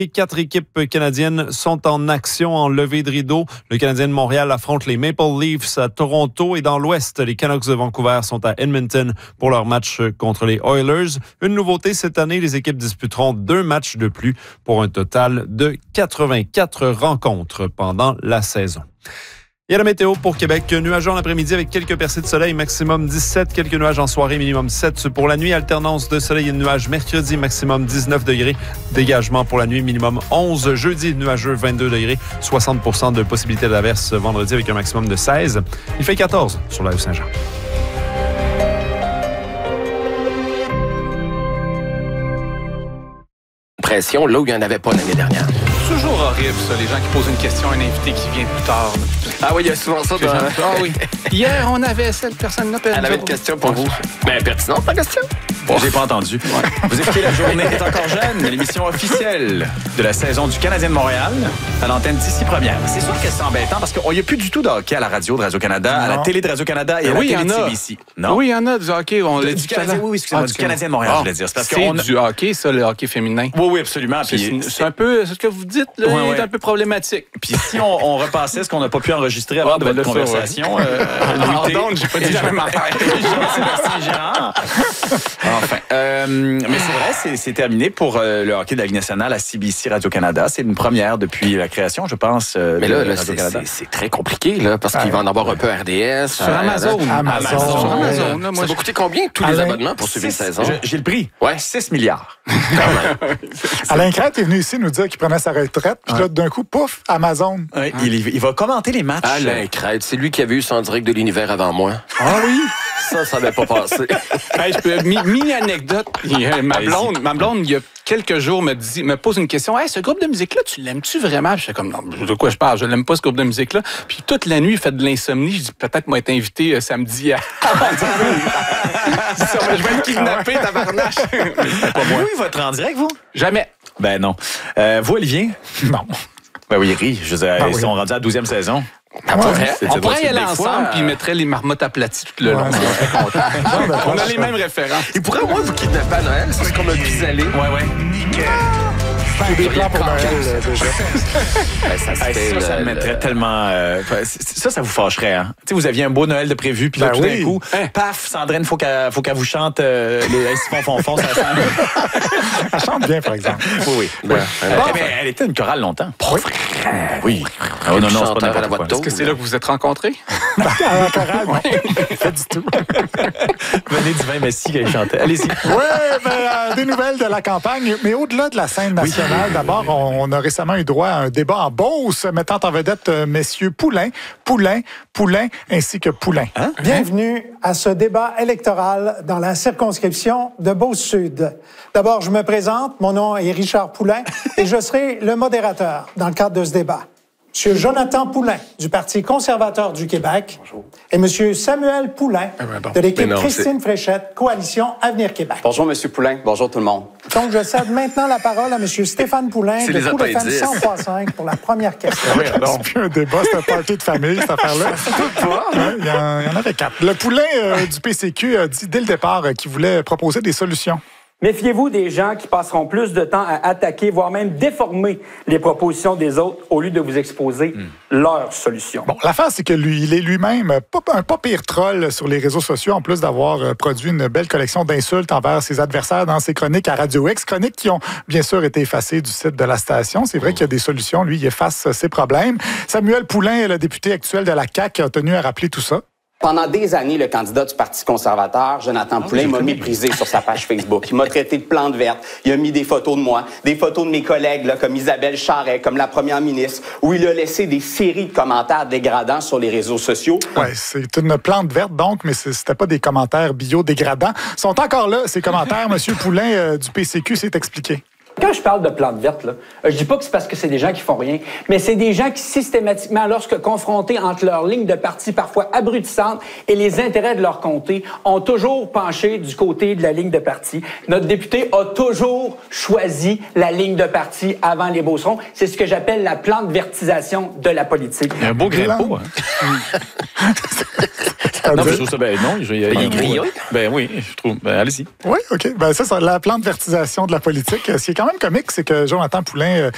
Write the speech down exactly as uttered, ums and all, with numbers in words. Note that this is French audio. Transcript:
Et quatre équipes canadiennes sont en action en levée de rideau. Le Canadien de Montréal affronte les Maple Leafs à Toronto et dans l'Ouest, les Canucks de Vancouver sont à Edmonton pour leur match contre les Oilers. Une nouveauté cette année, les équipes disputeront deux matchs de plus pour un total de quatre-vingt-quatre rencontres pendant la saison. Il y a la météo pour Québec. Nuageux en après-midi avec quelques percées de soleil, maximum dix-sept. Quelques nuages en soirée, minimum sept. Pour la nuit, alternance de soleil et de nuages. Mercredi, maximum dix-neuf degrés. Dégagement pour la nuit, minimum onze. Jeudi, nuageux, vingt-deux degrés. soixante pour cent de possibilité d'averse vendredi avec un maximum de seize. Il fait quatorze sur la rue Saint-Jean. Pression là où il n'y en avait pas l'année dernière. Toujours horrible, ça, les gens qui posent une question à un invité qui vient plus tard. Ah oui, il y a souvent ça. Dans... Ah oui. Hier, on avait cette personne-là. Elle avait une question pour vous. Mais pertinente, ta question? Bon, j'ai pas entendu. Ouais. Vous écoutez La Journée est encore jeune, l'émission officielle de la saison du Canadien de Montréal, à l'antenne d'ici première. C'est sûr que c'est embêtant parce qu'il n'y a plus du tout de hockey à la radio de Radio-Canada, non. à la télé de Radio-Canada et à oui, la télé de C C B C. Non? Oui, il y en a du hockey. On l'a dit tout à l'heure. Oui, oui, excusez-moi, ah, du Canadien de Montréal, oh, je voulais dire. C'est, parce c'est qu'on a... du hockey, ça, le hockey féminin. Oui, oui, absolument. C'est, Puis, c'est, c'est un peu, ce que vous dites, là, ouais, ouais. est un peu problématique. Puis si on, on repassait ce qu'on n'a pas pu enregistrer avant ah, de ben votre conversation... Ça, ouais. euh, Pardon, j'ai pas dit la même affaire. Jean-Sébastien Girard. Enfin, euh, mais c'est vrai, c'est, c'est terminé pour euh, le hockey de la Ligue nationale à C B C Radio-Canada. C'est une première depuis la création, je pense, euh, mais là, de là Radio-Canada. C'est, c'est, c'est très compliqué, là, parce qu'il ouais. va en avoir un peu R D S. Sur Amazon. Euh, Amazon. Amazon. Sur Amazon. Là, ça moi, va je... coûter combien, tous Alain, les abonnements pour suivre une saison? Je, j'ai le prix. Ouais. six milliards. Alain Crête est venu ici nous dire qu'il prenait sa retraite, puis ouais. là, d'un coup, pouf, Amazon. Ouais, il, il va commenter les matchs. Alain Crête, c'est lui qui avait eu son direct de l'univers avant moi. Ah oui? Ça, ça n'avait pas passé. Hey, je peux, mi, mini-anecdote. Ma blonde, ma blonde, il y a quelques jours, me, dit, me pose une question. Hey, ce groupe de musique-là, tu l'aimes-tu vraiment? Je fais comme, non, de quoi je parle? Je l'aime pas, ce groupe de musique-là. Puis toute la nuit, il fait de l'insomnie. Je dis, peut-être moi être invité euh, samedi à... Je vais être kidnappé, tabarnache. Pas moi. Oui, il va être en direct, vous? Jamais. Ben non. Euh, vous, Olivier? Non. Ben oui, il rit. Je veux dire, ben ils oui. sont rendus à la douzième saison. Ah, ouais, vrai? On pourrait y aller ensemble, puis ils mettraient les marmottes aplaties tout le long. Ouais, on a les mêmes références. Il pourrait au moins vous kidnapper à Noël, c'est ce qu'on a pu aller. Ouais, ouais. Nickel. J'ai des plans pour Noël, euh, déjà. Ben, ça, ça, ça, ça me mettrait tellement... Euh, ça, ça vous fâcherait, hein? Tu sais, vous aviez un beau Noël de prévu, puis là, ben tout oui. d'un coup, hein? Paf, Sandrine, faut qu'elle, faut qu'elle vous chante euh, les Simon Fonfon, ça chante. Elle chante bien, par exemple. Oui, oui. Ben, elle, bon, mais elle était une chorale longtemps. Oui. Ben, oui. Oh, non, non, c'est pas n'importe quoi. Est-ce que c'est là que vous vous êtes rencontrés? À la chorale, oui. Pas du tout. Venez du vin Messi qu'elle chantait. Allez-y. Oui, ben, euh, des nouvelles de la campagne, mais au-delà de la scène nationale, oui. D'abord, on, on a récemment eu droit à un débat en Beauce mettant en vedette euh, messieurs Poulain, Poulain, Poulain ainsi que Poulain. Hein? Bienvenue à ce débat électoral dans la circonscription de Beauce-Sud. D'abord, je me présente, mon nom est Richard Poulain et je serai le modérateur dans le cadre de ce débat. Monsieur Jonathan Poulain, du Parti conservateur du Québec. Bonjour. Et Monsieur Samuel Poulain, ah ben bon. de l'équipe non, Christine c'est... Fréchette, Coalition Avenir Québec. Bonjour, Monsieur Poulain. Bonjour, tout le monde. Donc, je cède maintenant la parole à Monsieur Stéphane Poulain c'est de Coup de F M cent trois cinq pour la première question. Oui, c'est plus un débat, c'est un party de famille, cette affaire-là. Il y, en, il y en avait quatre. Le Poulain euh, du P C Q a dit dès le départ euh, qu'il voulait proposer des solutions. Méfiez-vous des gens qui passeront plus de temps à attaquer, voire même déformer les propositions des autres au lieu de vous exposer mm. leurs solutions. Bon, l'affaire, c'est que lui, il est lui-même pas, un pas pire troll sur les réseaux sociaux, en plus d'avoir produit une belle collection d'insultes envers ses adversaires dans ses chroniques à Radio X, chroniques qui ont bien sûr été effacées du site de la station. C'est vrai qu'il y a des solutions. Lui, il efface ses problèmes. Samuel Poulain, le député actuel de la C A Q, a tenu à rappeler tout ça. Pendant des années, le candidat du Parti conservateur, Jonathan ah, Poulain, m'a méprisé sur sa page Facebook. Il m'a traité de plante verte. Il a mis des photos de moi, des photos de mes collègues, là, comme Isabelle Charret, comme la première ministre, où il a laissé des séries de commentaires dégradants sur les réseaux sociaux. Oui, c'est une plante verte, donc, mais c'était pas des commentaires bio-dégradants. Ils sont encore là, ces commentaires. Monsieur Poulain euh, du P C Q s'est expliqué. Quand je parle de plantes vertes, là, je dis pas que c'est parce que c'est des gens qui font rien, mais c'est des gens qui, systématiquement, lorsque confrontés entre leurs lignes de parti parfois abrutissantes et les intérêts de leur comté, ont toujours penché du côté de la ligne de parti. Notre député a toujours choisi la ligne de parti avant les Beaucerons. C'est ce que j'appelle la plante vertisation de la politique. Il y a un beau grain de peau, hein? Non, je trouve ça, ben non, il, il, il est grillé. Ben oui, je trouve. Ben allez-y. Oui, OK. Ben ça, c'est la plante vertisation de la politique. Ce qui est quand même comique, c'est que Jonathan Poulain